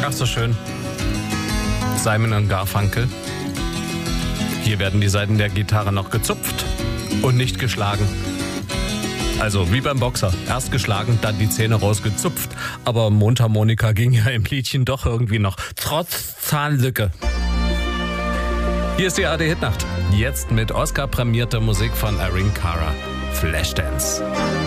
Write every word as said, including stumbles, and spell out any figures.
Ach, so schön. Simon und Garfunkel. Hier werden die Saiten der Gitarre noch gezupft und nicht geschlagen. Also wie beim Boxer. Erst geschlagen, dann die Zähne rausgezupft. Aber Mundharmonika ging ja im Liedchen doch irgendwie noch. Trotz Zahnlücke. Hier ist die A R D-Hitnacht. Jetzt mit Oscar-prämierter Musik von Erin Cara. Flashdance.